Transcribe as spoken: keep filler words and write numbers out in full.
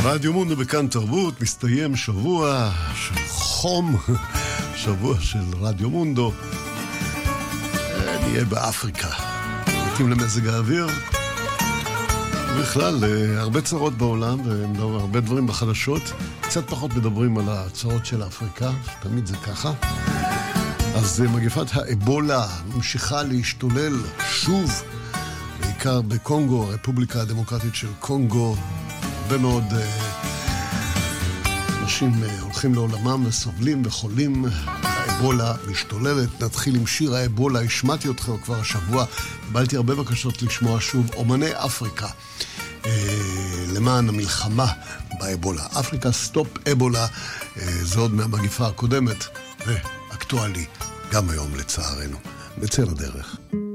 רדיו מונדו בכאן תרבות, מסתיים שבוע של חום, שבוע של רדיו מונדו. נהיה באפריקה, מתאים למזג האוויר, בכלל הרבה צרות בעולם והרבה דברים בחדשות. קצת פחות מדברים על הצרות של אפריקה, תמיד זה ככה. אז מגפת האבולה ממשיכה להשתולל שוב, בעיקר בקונגו, הרפובליקה הדמוקרטית של קונגו. הרבה מאוד אנשים הולכים לעולמם וסובלים וחולים. האבולה משתוללת. נתחיל עם שיר האבולה. השמעתי אתכם כבר השבוע, קיבלתי הרבה בקשות לשמוע שוב אומני אפריקה למען המלחמה באבולה. אפריקה סטופ אבולה. זה עוד מהמגפה הקודמת ואקטואלי גם היום לצערנו. נצא לדרך.